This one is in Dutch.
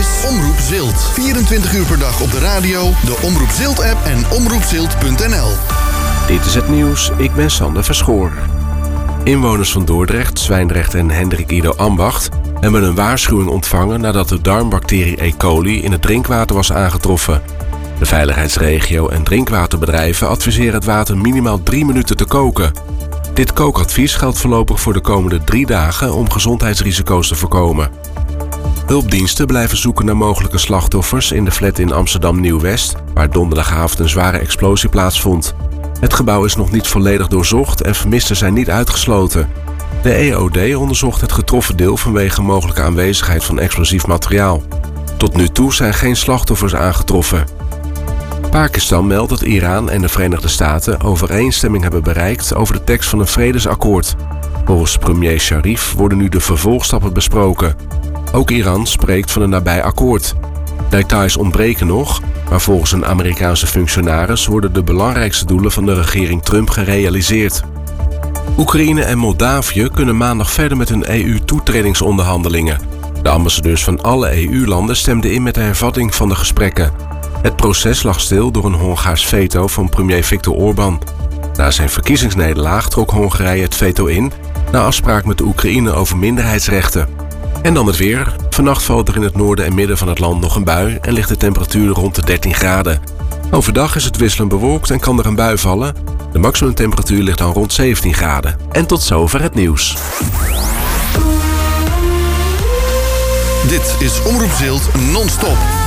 is Omroep Zilt. 24 uur per dag op de radio, de Omroep Zilt-app en omroepzilt.nl. Dit is het nieuws, ik ben Sander Verschoor. Inwoners van Dordrecht, Zwijndrecht en Hendrik Ido Ambacht hebben een waarschuwing ontvangen nadat de darmbacterie E. coli in het drinkwater was aangetroffen. De veiligheidsregio en drinkwaterbedrijven adviseren het water minimaal 3 minuten te koken. Dit kookadvies geldt voorlopig voor de komende 3 dagen om gezondheidsrisico's te voorkomen. Hulpdiensten blijven zoeken naar mogelijke slachtoffers in de flat in Amsterdam Nieuw-West, waar donderdagavond een zware explosie plaatsvond. Het gebouw is nog niet volledig doorzocht en vermisten zijn niet uitgesloten. De EOD onderzocht het getroffen deel vanwege mogelijke aanwezigheid van explosief materiaal. Tot nu toe zijn geen slachtoffers aangetroffen. Pakistan meldt dat Iran en de Verenigde Staten overeenstemming hebben bereikt over de tekst van een vredesakkoord. Volgens premier Sharif worden nu de vervolgstappen besproken. Ook Iran spreekt van een nabij akkoord. Details ontbreken nog, maar volgens een Amerikaanse functionaris worden de belangrijkste doelen van de regering Trump gerealiseerd. Oekraïne en Moldavië kunnen maandag verder met hun EU-toetredingsonderhandelingen. De ambassadeurs van alle EU-landen stemden in met de hervatting van de gesprekken. Het proces lag stil door een Hongaars veto van premier Viktor Orbán. Na zijn verkiezingsnederlaag trok Hongarije het veto in, na afspraak met de Oekraïne over minderheidsrechten. En dan het weer. Vannacht valt er in het noorden en midden van het land nog een bui en ligt de temperatuur rond de 13 graden. Overdag is het wisselend bewolkt en kan er een bui vallen. De maximumtemperatuur ligt dan rond 17 graden. En tot zover het nieuws. Dit is Omroep Zilt non-stop.